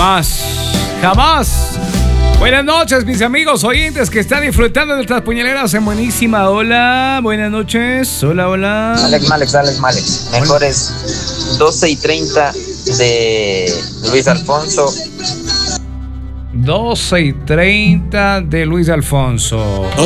Jamás. Buenas noches, mis amigos oyentes que están disfrutando de nuestras puñaleras en buenísima. Hola, buenas noches. Hola. Alex. Mejor es 12:30 de Luis Alfonso. 12:30 de Luis Alfonso.